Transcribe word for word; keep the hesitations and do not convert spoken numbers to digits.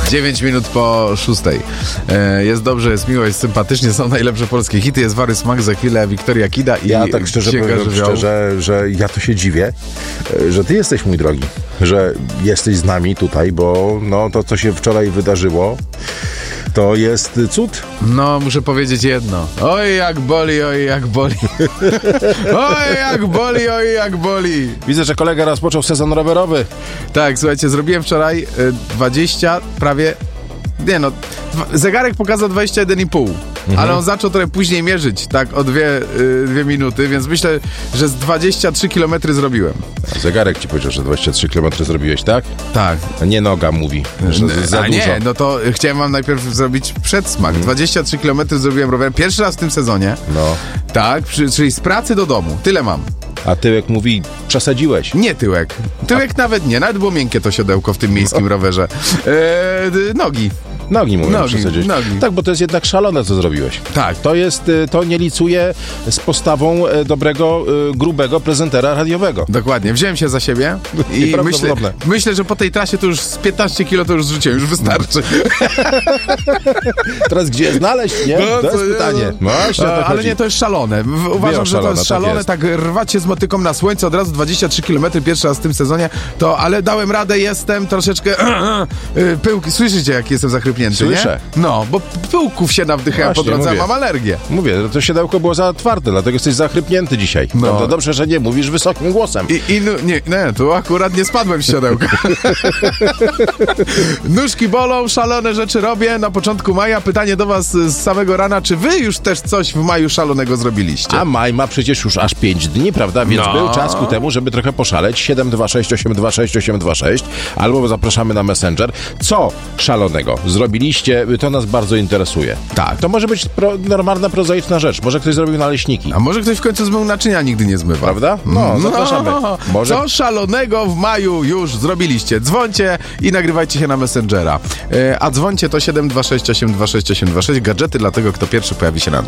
dziewięć minut po szóstej. E, jest dobrze, jest miło, jest sympatycznie, są najlepsze polskie hity, jest Wary Smak, za chwilę Wiktoria Kida i ja tak szczerze powiem, szczerze, że ja to się dziwię, że ty jesteś, mój drogi, że jesteś z nami tutaj, bo no to, co się wczoraj wydarzyło, to jest cud. No, muszę powiedzieć jedno. Oj, jak boli, oj, jak boli. Oj, jak boli, oj, jak boli. Widzę, że kolega rozpoczął sezon rowerowy. Tak, słuchajcie, zrobiłem wczoraj dwadzieścia, prawie... Nie no, zegarek pokazał dwadzieścia jeden i pół, mhm. ale on zaczął trochę później mierzyć, tak o dwie, y, dwie minuty, więc myślę, że z dwadzieścia trzy kilometry zrobiłem. Zegarek ci powiedział, że dwadzieścia trzy kilometry zrobiłeś, tak? Tak. A nie noga mówi, że to jest za A dużo. nie, no to chciałem wam najpierw zrobić przedsmak. Mhm. dwadzieścia trzy kilometry zrobiłem rowerem, pierwszy raz w tym sezonie. No. Tak, przy, czyli z pracy do domu, tyle mam. A tyłek mówi, przesadziłeś. Nie tyłek. Tyłek A... nawet nie, nawet było miękkie to siodełko w tym miejskim no. rowerze. Eee, nogi. Nogi mówię, nogi, przesadziłeś. Nogi. Tak, bo to jest jednak szalone, co zrobiłeś. Tak. To jest, to nie licuje z postawą dobrego, grubego prezentera radiowego. Dokładnie. Wziąłem się za siebie i myślę, myślę, że po tej trasie to już z piętnaście kilo to już zrzuciłem, już wystarczy. Teraz gdzie je znaleźć, nie? No, to jest to, pytanie. No, Właśnie, to ale chodzi. Nie, to jest szalone. Uważam, że to jest szalone, tak, tak rwać się z motyką na słońce, od razu dwadzieścia trzy kilometry pierwszy raz w tym sezonie, to ale dałem radę, jestem troszeczkę pyłki. Słyszycie, jak jestem zachrypnięty, Słyszę. nie? No, bo pyłków się nawdychałem po drodze, mam alergię. Mówię, to siodełko było za twarde, dlatego jesteś zachrypnięty dzisiaj. No. To dobrze, że nie mówisz wysokim głosem. I, i no, nie, nie, tu akurat nie spadłem z siodełka. Nóżki bolą, szalone rzeczy robię na początku maja. Pytanie do was z samego rana, czy wy już też coś w maju szalonego zrobiliście? A maj ma przecież już aż pięć dni, prawda? Więc no. był czas ku temu, żeby trochę poszaleć. siedem dwa sześć osiem dwa sześć osiem dwa sześć albo zapraszamy na Messenger. Co szalonego zrobiliście? To nas bardzo interesuje. Tak. To może być pro, normalna, prozaiczna rzecz. Może ktoś zrobił naleśniki. A może ktoś w końcu zmył naczynia, nigdy nie zmywa. Prawda? No, no zapraszamy. Może... Co szalonego w maju już zrobiliście? Dzwońcie i nagrywajcie się na Messengera. A dzwońcie to siedem dwa sześć osiem dwa sześć osiem dwa sześć. Gadżety dla tego, kto pierwszy pojawi się na antenie.